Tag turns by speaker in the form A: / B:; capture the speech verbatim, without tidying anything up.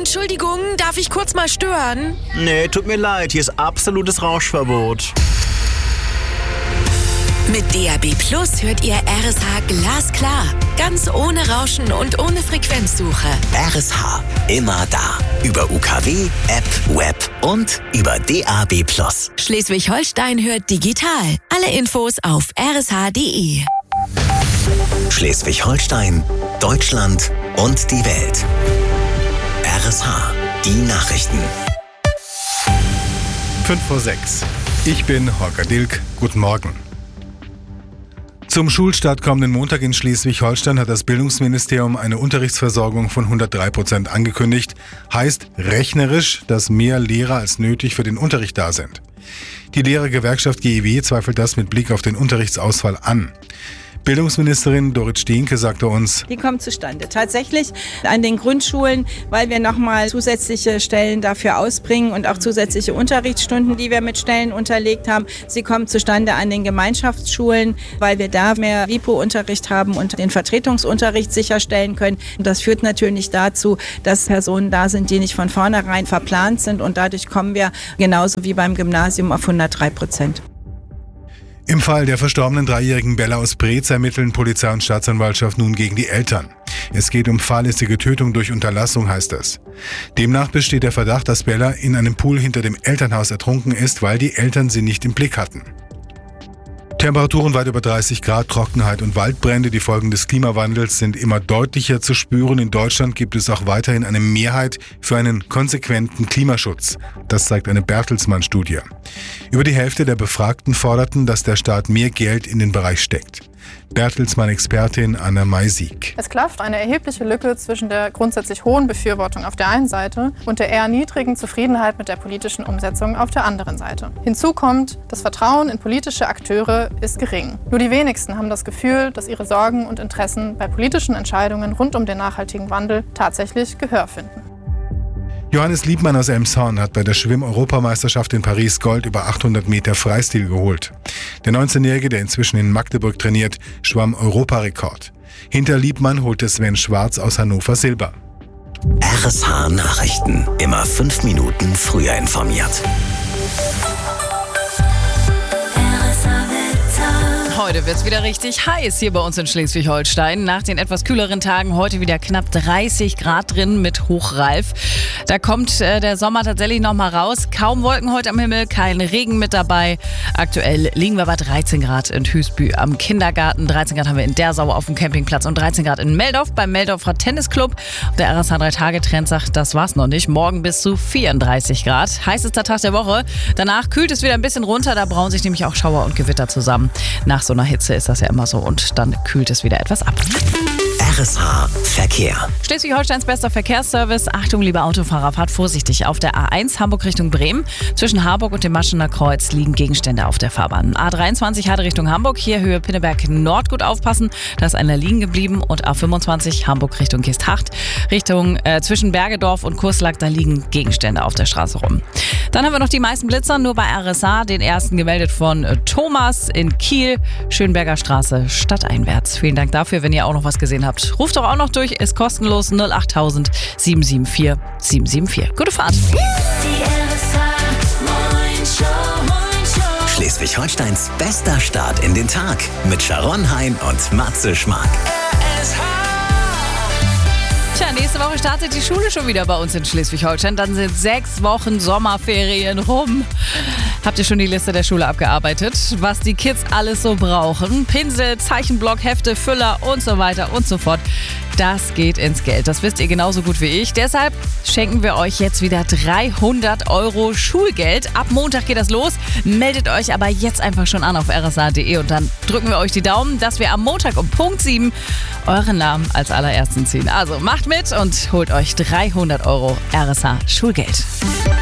A: Entschuldigung, darf ich kurz mal stören?
B: Nee, tut mir leid, hier ist absolutes Rauschverbot.
A: Mit D A B Plus hört ihr R S H glasklar. Ganz ohne Rauschen und ohne Frequenzsuche.
C: R S H, immer da. Über U K W, App, Web und über D A B Plus.
A: Schleswig-Holstein hört digital. Alle Infos auf r s h punkt d e.
C: Schleswig-Holstein, Deutschland und die Welt. R S H, die Nachrichten.
D: fünf vor sechs. Ich bin Holger Dilk. Guten Morgen. Zum Schulstart kommenden Montag in Schleswig-Holstein hat das Bildungsministerium eine Unterrichtsversorgung von hundertdrei Prozent angekündigt. Heißt rechnerisch, dass mehr Lehrer als nötig für den Unterricht da sind. Die Lehrergewerkschaft G E W zweifelt das mit Blick auf den Unterrichtsausfall an. Bildungsministerin Dorit Steenke sagte uns:
E: Die kommt zustande. Tatsächlich an den Grundschulen, weil wir nochmal zusätzliche Stellen dafür ausbringen und auch zusätzliche Unterrichtsstunden, die wir mit Stellen unterlegt haben. Sie kommt zustande an den Gemeinschaftsschulen, weil wir da mehr W I P O-Unterricht haben und den Vertretungsunterricht sicherstellen können. Und das führt natürlich dazu, dass Personen da sind, die nicht von vornherein verplant sind. Und dadurch kommen wir genauso wie beim Gymnasium auf hundertdrei Prozent.
D: Im Fall der verstorbenen dreijährigen Bella aus Breetz ermitteln Polizei und Staatsanwaltschaft nun gegen die Eltern. Es geht um fahrlässige Tötung durch Unterlassung, heißt es. Demnach besteht der Verdacht, dass Bella in einem Pool hinter dem Elternhaus ertrunken ist, weil die Eltern sie nicht im Blick hatten. Temperaturen weit über dreißig Grad, Trockenheit und Waldbrände. Die Folgen des Klimawandels sind immer deutlicher zu spüren. In Deutschland gibt es auch weiterhin eine Mehrheit für einen konsequenten Klimaschutz. Das zeigt eine Bertelsmann-Studie. Über die Hälfte der Befragten forderten, dass der Staat mehr Geld in den Bereich steckt. Bertelsmann-Expertin Anna May-Sieg.
F: Es klafft eine erhebliche Lücke zwischen der grundsätzlich hohen Befürwortung auf der einen Seite und der eher niedrigen Zufriedenheit mit der politischen Umsetzung auf der anderen Seite. Hinzu kommt, das Vertrauen in politische Akteure ist gering. Nur die wenigsten haben das Gefühl, dass ihre Sorgen und Interessen bei politischen Entscheidungen rund um den nachhaltigen Wandel tatsächlich Gehör finden.
D: Johannes Liebmann aus Elmshorn hat bei der Schwimm-Europameisterschaft in Paris Gold über achthundert Meter Freistil geholt. Der neunzehnjährige, der inzwischen in Magdeburg trainiert, schwamm Europarekord. Hinter Liebmann holte Sven Schwarz aus Hannover Silber.
C: R S H Nachrichten. Immer fünf Minuten früher informiert.
G: Heute wird es wieder richtig heiß hier bei uns in Schleswig-Holstein. Nach den etwas kühleren Tagen heute wieder knapp dreißig Grad drin mit Hochreif. Da kommt äh, der Sommer tatsächlich noch mal raus. Kaum Wolken heute am Himmel, kein Regen mit dabei. Aktuell liegen wir bei dreizehn Grad in Hüsbü am Kindergarten. dreizehn Grad haben wir in Dersau auf dem Campingplatz und dreizehn Grad in Meldorf beim Meldorfer Tennisclub. Der R S H drei Tage Trend sagt, das war's noch nicht. Morgen bis zu vierunddreißig Grad. Heißester Tag der Woche. Danach kühlt es wieder ein bisschen runter. Da brauen sich nämlich auch Schauer und Gewitter zusammen. Nach so einer Hitze ist das ja immer so und dann kühlt es wieder etwas ab.
C: R S H Verkehr.
G: Schleswig-Holsteins bester Verkehrsservice. Achtung, liebe Autofahrer, fahrt vorsichtig. Auf der A eins Hamburg Richtung Bremen. Zwischen Harburg und dem Maschener Kreuz liegen Gegenstände auf der Fahrbahn. A dreiundzwanzig Hade Richtung Hamburg. Hier Höhe Pinneberg Nord gut aufpassen. Da ist einer liegen geblieben. Und A fünfundzwanzig Hamburg Richtung Kisthacht. Richtung äh, zwischen Bergedorf und Kurslack. Da liegen Gegenstände auf der Straße rum. Dann haben wir noch die meisten Blitzer. Nur bei R S H. Den ersten gemeldet von äh, Thomas in Kiel. Schönberger Straße stadteinwärts. Vielen Dank dafür, wenn ihr auch noch was gesehen habt. Ruft doch auch noch durch, ist kostenlos null acht tausend sieben sieben vier sieben sieben vier. Gute Fahrt!
C: Schleswig-Holsteins bester Start in den Tag mit Sharon Hein und Matze Schmark.
G: Tja, nächste Woche startet die Schule schon wieder bei uns in Schleswig-Holstein. Dann sind sechs Wochen Sommerferien rum. Habt ihr schon die Liste der Schule abgearbeitet? Was die Kids alles so brauchen? Pinsel, Zeichenblock, Hefte, Füller und so weiter und so fort. Das geht ins Geld. Das wisst ihr genauso gut wie ich. Deshalb schenken wir euch jetzt wieder dreihundert Euro Schulgeld. Ab Montag geht das los. Meldet euch aber jetzt einfach schon an auf r s h punkt d e und dann drücken wir euch die Daumen, dass wir am Montag um Punkt sieben euren Namen als allerersten ziehen. Also macht mit und holt euch dreihundert Euro R S H Schulgeld.